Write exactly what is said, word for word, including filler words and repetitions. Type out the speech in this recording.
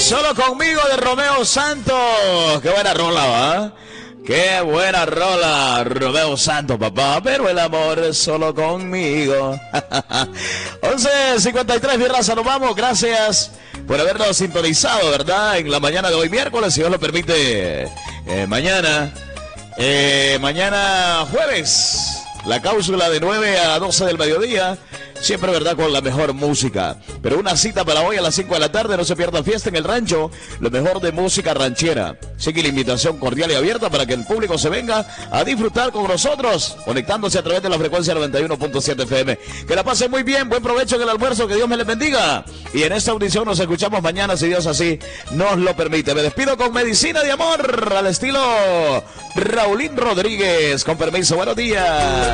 Solo conmigo de Romeo Santos. Qué buena rola, ¿va? Qué buena rola, Romeo Santos, papá. Pero el amor es solo conmigo. once cincuenta y tres, mi raza, nos vamos. Gracias por habernos sintonizado, ¿verdad? En la mañana de hoy, miércoles, si Dios lo permite. Eh, mañana, eh, mañana jueves, la cápsula de nueve a doce del mediodía. Siempre, ¿verdad?, con la mejor música. Pero una cita para hoy a las cinco de la tarde. No se pierda Fiesta en el Rancho, lo mejor de música ranchera. Sigue la invitación cordial y abierta para que el público se venga a disfrutar con nosotros, conectándose a través de la frecuencia noventa y uno punto siete F M. Que la pasen muy bien, buen provecho en el almuerzo, que Dios me les bendiga. Y en esta audición nos escuchamos mañana, si Dios así nos lo permite. Me despido con Medicina de Amor, al estilo Raulín Rodríguez. Con permiso, buenos días.